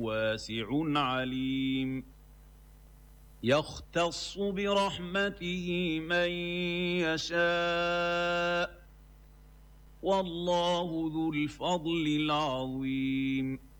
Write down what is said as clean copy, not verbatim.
واسع عليم يختص برحمته من يشاء والله ذو الفضل العظيم